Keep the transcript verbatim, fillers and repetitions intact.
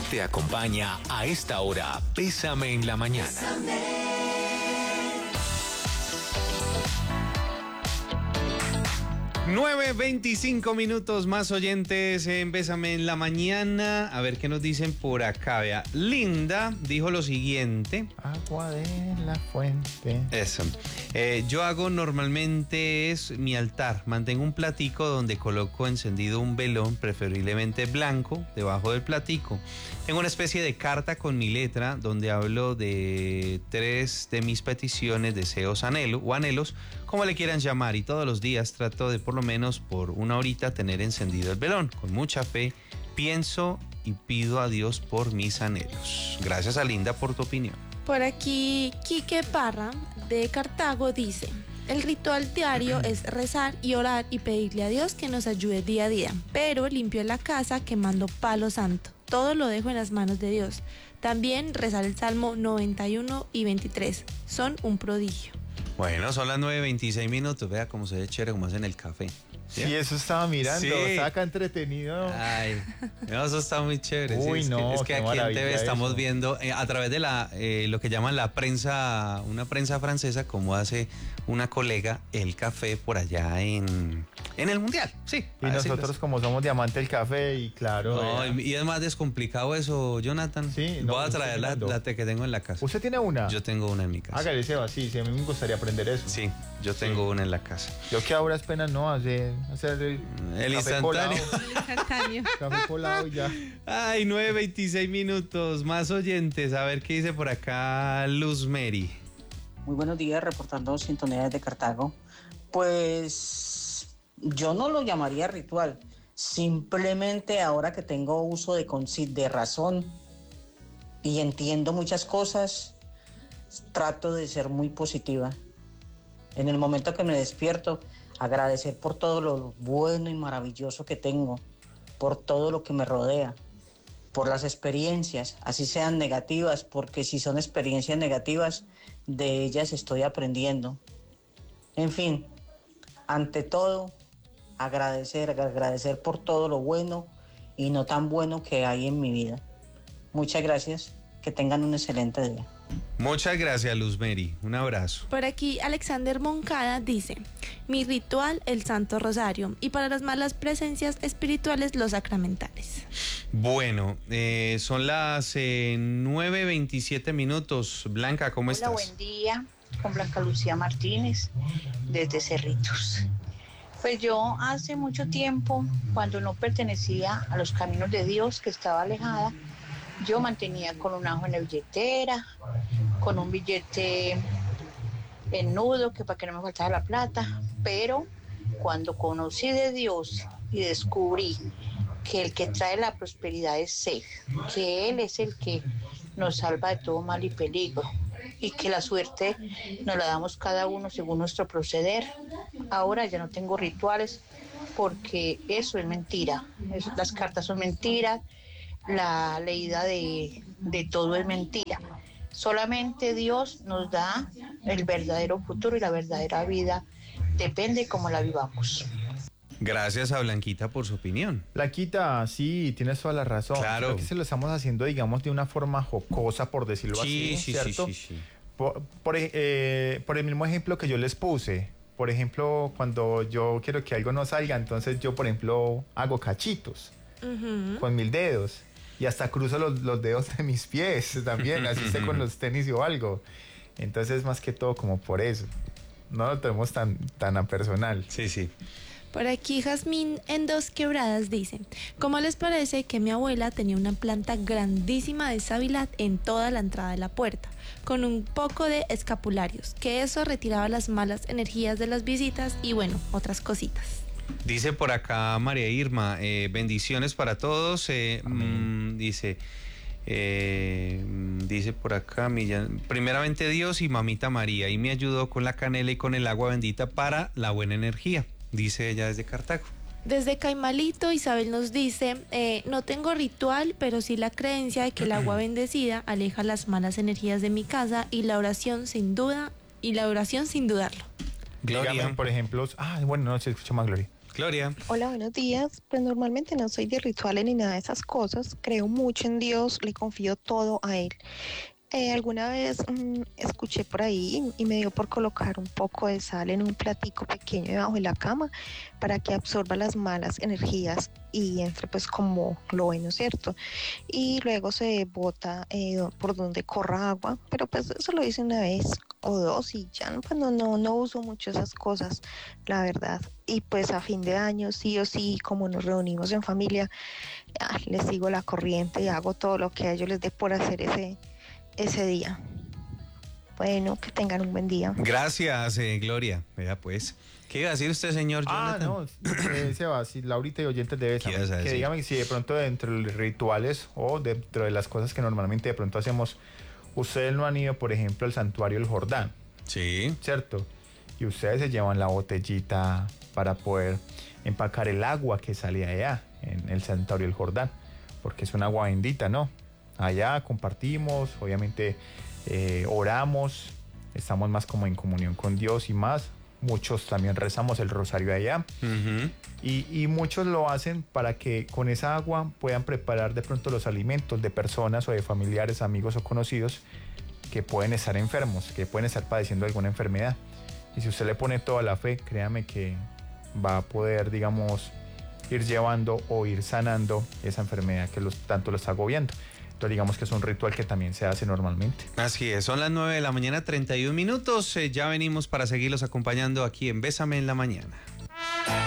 Te acompaña a esta hora, Bésame en la mañana. Bésame. nueve veinticinco minutos más oyentes en Bésame en la mañana. A ver qué nos dicen por acá. Vea, Linda dijo lo siguiente. Agua de la fuente. Eso. Eh, yo hago normalmente es mi altar. Mantengo un platico donde coloco encendido un velón, preferiblemente blanco, debajo del platico. Tengo una especie de carta con mi letra donde hablo de tres de mis peticiones, deseos, anhelo o anhelos, como le quieran llamar. Y todos los días trato de por lo menos por una horita tener encendido el velón. Con mucha fe pienso y pido a Dios por mis anhelos. Gracias a Linda por tu opinión. Por aquí, Quique Parra, de Cartago, dice: el ritual diario es rezar y orar y pedirle a Dios que nos ayude día a día, pero limpio la casa quemando palo santo. Todo lo dejo en las manos de Dios. También rezar el Salmo noventa y uno y veintitrés. Son un prodigio. Bueno, son las nueve veintiséis minutos. Vea cómo se ve chévere, como hace en el café. ¿Sí? Sí, eso estaba mirando, sí. Está acá entretenido. Ay, no, eso está muy chévere. Uy, sí, no, es que, es que aquí en T V estamos eso. viendo eh, a través de la eh, lo que llaman la prensa, una prensa francesa, como hace una colega el café por allá en, en el Mundial. Sí. Y nosotros como somos diamante del café y claro. No, y, y es más descomplicado eso, Jonathan. Sí, no, voy a traer la, la que tengo en la casa. ¿Usted tiene una? Yo tengo una en mi casa. Hágale, Seba, sí, sí, a mí me gustaría aprender eso. Sí, yo tengo sí. una en la casa. Yo que ahora es pena no hacer, hacer el, el café instantáneo. Colado. El instantáneo. Café colado y ya. Ay, nueve veintiséis minutos, más oyentes. A ver qué dice por acá Luz Mary. Muy buenos días, reportando sintonía desde Cartago. Pues yo no lo llamaría ritual. Simplemente ahora que tengo uso de, de razón y entiendo muchas cosas, trato de ser muy positiva. En el momento que me despierto, agradecer por todo lo bueno y maravilloso que tengo, por todo lo que me rodea, por las experiencias, así sean negativas, porque si son experiencias negativas, de ellas estoy aprendiendo. En fin, ante todo, agradecer, agradecer por todo lo bueno y no tan bueno que hay en mi vida. Muchas gracias, que tengan un excelente día. Muchas gracias, Luz Mary. Un abrazo. Por aquí, Alexander Moncada dice: mi ritual, el Santo Rosario, y para las malas presencias espirituales, los sacramentales. Bueno, eh, son las eh, nueve veintisiete minutos. Blanca, ¿cómo Hola, estás? Buen día, con Blanca Lucía Martínez, desde Cerritos. Pues yo hace mucho tiempo, cuando no pertenecía a los caminos de Dios, que estaba alejada, yo mantenía con un ajo en la billetera, con un billete en nudo, que para que no me faltara la plata, pero cuando conocí de Dios y descubrí que el que trae la prosperidad es Él, que Él es el que nos salva de todo mal y peligro, y que la suerte nos la damos cada uno según nuestro proceder. Ahora ya no tengo rituales porque eso es mentira, eso, las cartas son mentiras, la leída de, de todo es mentira. Solamente Dios nos da el verdadero futuro y la verdadera vida, depende cómo la vivamos. Gracias a Blanquita por su opinión. Blanquita, sí, tienes toda la razón. Claro. Creo que se lo estamos haciendo, digamos, de una forma jocosa, por decirlo sí, así, sí, ¿cierto? Sí, sí, sí. Por, por, eh, por el mismo ejemplo que yo les puse. Por ejemplo, cuando yo quiero que algo no salga, entonces yo, por ejemplo, hago cachitos uh-huh. con mil dedos. Y hasta cruzo los, los dedos de mis pies también, así esté con los tenis o algo. Entonces, más que todo, como por eso. No lo tenemos tan, tan a personal. Sí, sí. Por aquí Jazmín en Dos Quebradas dice: ¿cómo les parece que mi abuela tenía una planta grandísima de sábila en toda la entrada de la puerta, con un poco de escapularios, que eso retiraba las malas energías de las visitas y bueno, otras cositas? Dice por acá María Irma, eh, bendiciones para todos. Eh, mmm, dice, eh, dice por acá, Millán, primeramente Dios y mamita María, y me ayudó con la canela y con el agua bendita para la buena energía, dice ella desde Cartago. Desde Caimalito, Isabel nos dice: eh, no tengo ritual, pero sí la creencia de que el agua bendecida aleja las malas energías de mi casa y la oración sin duda, y la oración sin dudarlo. Gloria. Dígame, por ejemplo, ah, bueno, no se escucha más Gloria. Gloria. Hola, buenos días. Pues normalmente no soy de rituales ni nada de esas cosas. Creo mucho en Dios, le confío todo a Él. Eh, alguna vez mmm, escuché por ahí y me dio por colocar un poco de sal en un platico pequeño debajo de la cama para que absorba las malas energías y entre pues como lo bueno, ¿cierto? Y luego se bota eh, por donde corra agua, pero pues eso lo hice una vez o dos y ya no, pues no, no, no uso mucho esas cosas, la verdad. Y pues a fin de año sí o sí, como nos reunimos en familia, ah, les sigo la corriente y hago todo lo que a ellos les dé por hacer ese ese día. Bueno, que tengan un buen día. Gracias, eh, Gloria. Vea pues, ¿qué iba a decir usted, señor Ah, Jonathan? no, eh, Sebas, si Laurita y oyentes de ¿Qué ibas a que decir? dígame si de pronto dentro de los rituales o dentro de las cosas que normalmente de pronto hacemos, ustedes no han ido, por ejemplo, al santuario del Jordán, Sí. ¿cierto? Y ustedes se llevan la botellita para poder empacar el agua que sale allá en el santuario del Jordán, porque es un agua bendita, ¿no? Allá compartimos, obviamente eh, oramos, estamos más como en comunión con Dios y más. Muchos también rezamos el rosario allá. Uh-huh. y, y muchos lo hacen para que con esa agua puedan preparar de pronto los alimentos de personas o de familiares, amigos o conocidos que pueden estar enfermos, que pueden estar padeciendo alguna enfermedad. Y si usted le pone toda la fe, créame que va a poder, digamos, ir llevando o ir sanando esa enfermedad que los, tanto lo está agobiando. Entonces digamos que es un ritual que también se hace normalmente. Así es, son las nueve de la mañana, treinta y un minutos. Eh, ya venimos para seguirlos acompañando aquí en Bésame en la Mañana.